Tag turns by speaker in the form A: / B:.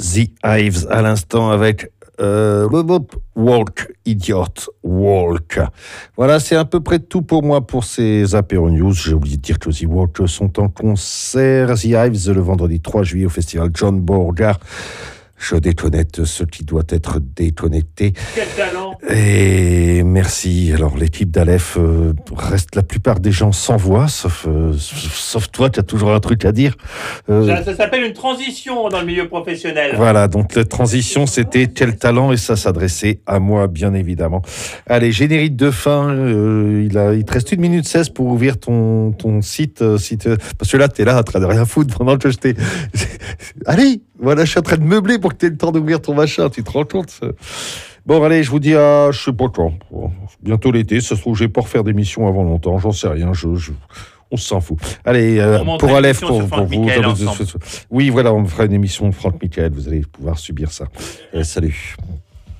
A: The Hives à l'instant avec Walk, Idiot, Walk. Voilà, c'est à peu près tout pour moi pour ces apéro news. J'ai oublié de dire que The Walk sont en concert. The Hives le vendredi 3 juillet au festival John Beauregard. Je déconnecte ce qui doit être déconnecté.
B: Quel talent!
A: Et merci. Alors, l'équipe d'Aleph reste la plupart des gens sans voix, sauf toi, tu as toujours un truc à dire.
B: Ça s'appelle une transition dans le milieu professionnel.
A: Voilà, donc la transition, c'était quel talent, et ça s'adressait à moi, bien évidemment. Allez, générique de fin. Il te reste 1 minute 16 pour ouvrir ton site. Parce que là, tu es là en train de rien foutre pendant que je t'ai... Allez, voilà, je suis en train de meubler pour que tu aies le temps d'ouvrir ton machin, tu te rends compte? Bon, allez, je vous dis à, je sais pas quand, bientôt l'été, ça se trouve, je vais pas refaire d'émission avant longtemps, j'en sais rien, on s'en fout. Allez, pour Aleph, pour vous. Oui, voilà, on fera une émission de Franck Michael, vous allez pouvoir subir ça. Salut.